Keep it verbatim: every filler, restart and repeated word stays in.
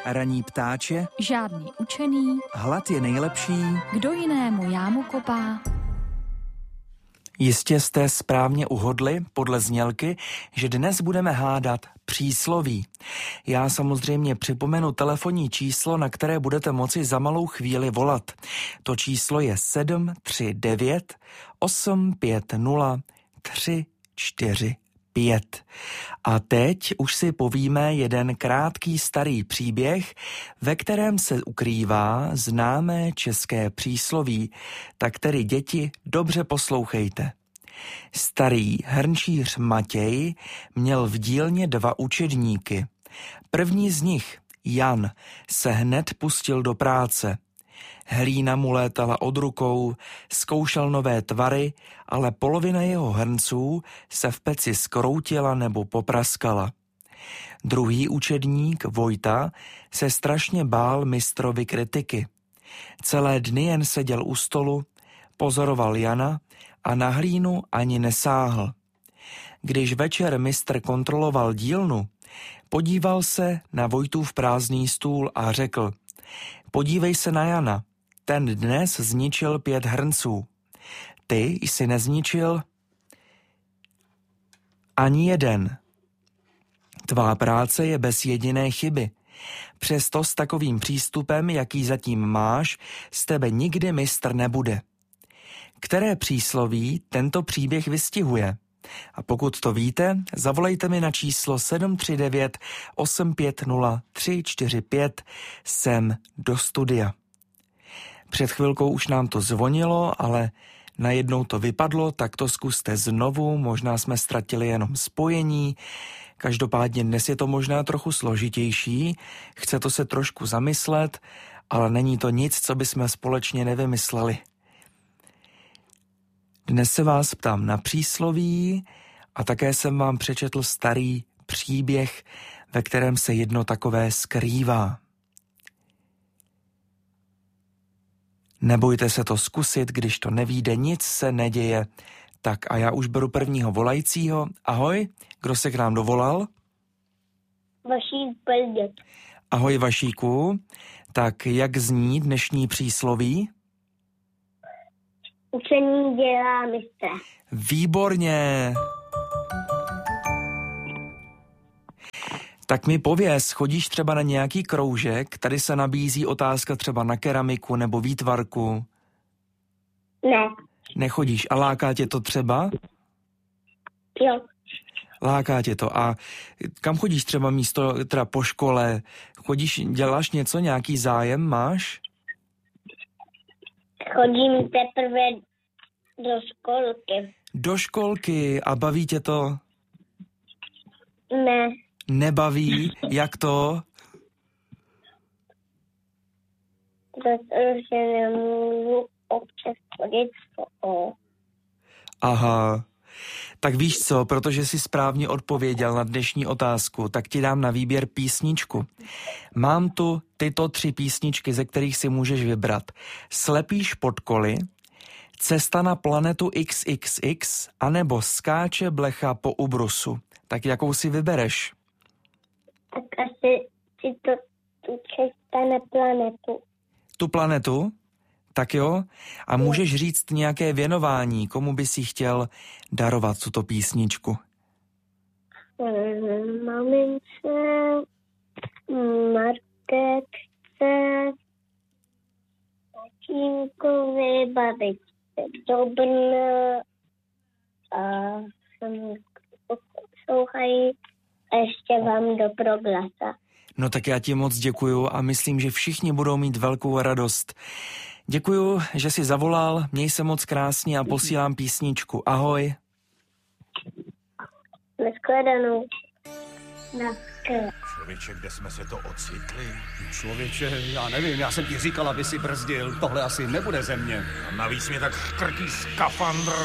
Raní ptáče, žádný učený, hlad je nejlepší, kdo jinému jámu kopá. Jistě jste správně uhodli podle znělky, že dnes budeme hádat přísloví. Já samozřejmě připomenu telefonní číslo, na které budete moci za malou chvíli volat. To číslo je sedm tři devět osm pět nula tři čtyři pět. A teď už si povíme jeden krátký starý příběh, ve kterém se ukrývá známé české přísloví. Tak tedy děti, dobře poslouchejte. Starý hrnčíř Matěj měl v dílně dva učedníky. První z nich, Jan, se hned pustil do práce. Hlína mu létala od rukou, zkoušel nové tvary, ale polovina jeho hrnců se v peci skroutila nebo popraskala. Druhý učedník, Vojta, se strašně bál mistrovy kritiky. Celé dny jen seděl u stolu, pozoroval Jana a na hlínu ani nesáhl. Když večer mistr kontroloval dílnu, podíval se na Vojtův prázdný stůl a řekl: podívej se na Jana, ten dnes zničil pět hrnců. Ty jsi nezničil ani jeden. Tvá práce je bez jediné chyby. Přesto s takovým přístupem, jaký zatím máš, z tebe nikdy mistr nebude. Které přísloví tento příběh vystihuje? A pokud to víte, zavolejte mi na číslo sedm tři devět osm pět nula tři čtyři pět sem do studia. Před chvilkou už nám to zvonilo, ale najednou to vypadlo, tak to zkuste znovu, možná jsme ztratili jenom spojení. Každopádně dnes je to možná trochu složitější, chce to se trošku zamyslet, ale není to nic, co bychom společně nevymysleli. Dnes se vás ptám na přísloví a také jsem vám přečetl starý příběh, ve kterém se jedno takové skrývá. Nebojte se to zkusit, když to nevíde, nic se neděje. Tak a já už beru prvního volajícího. Ahoj, kdo se k nám dovolal? Vašík Belděk. Ahoj Vašíku, tak jak zní dnešní přísloví? Učení dělá mistra. Výborně. Tak mi pověz, chodíš třeba na nějaký kroužek? Tady se nabízí otázka třeba na keramiku nebo výtvarku. Ne. Nechodíš a láká tě to třeba? Jo. Láká tě to. A kam chodíš třeba místo, teda po škole? Chodíš, děláš něco, nějaký zájem máš? Chodím teprve do školky. Do školky a baví tě to? Ne. Nebaví? Jak to? Protože nemůžu občas chodit o. Aha. Tak víš co, protože jsi správně odpověděl na dnešní otázku, tak ti dám na výběr písničku. Mám tu tyto tři písničky, ze kterých si můžeš vybrat. Slepý špotkoly, Cesta na planetu iks iks iks anebo Skáče blecha po ubrusu. Tak jakou si vybereš? Tak asi si to tu Cesta na planetu. Tu planetu? Tak jo. A můžeš říct nějaké věnování, komu by si chtěl darovat tuto písničku? Mm, mamince, Markétce, tatínkovi, babičce do Brna a poslouchají a ještě vám do proglasa. No tak já ti moc děkuju a myslím, že všichni budou mít velkou radost. Děkuju, že jsi zavolal, měj se moc krásně a posílám písničku. Ahoj. Nashledanou. Nashledanou. Člověče, kde jsme se to ocitli? Člověče, já nevím, já jsem ti říkal, aby si brzdil. Tohle asi nebude země. A navíc mě tak škrtí skafandr.